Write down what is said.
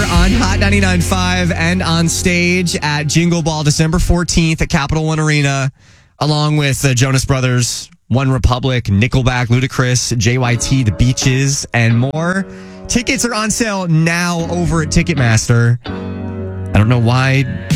on Hot 99.5 and on stage at Jingle Ball December 14th at Capital One Arena, along with the Jonas Brothers, One Republic, Nickelback, Ludacris, JYT, The Beaches, and more. Tickets are on sale now over at Ticketmaster. I don't know why